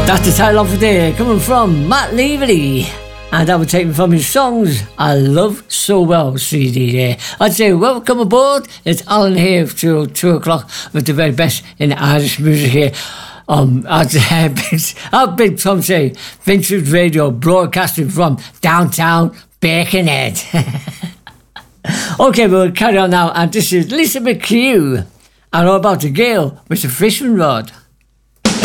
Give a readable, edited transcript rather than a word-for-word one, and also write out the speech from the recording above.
That's the title of the day, coming from Matt Leverley. And that was taken from his songs I Love So Well CD there. I'd say welcome aboard. It's Alan here till 2 o'clock with the very best in Irish music here. I've been Tom say Vintage Radio broadcasting from downtown Birkenhead. Okay, we'll carry on now, and this is Lisa McHugh and all about the girl with the fishing rod.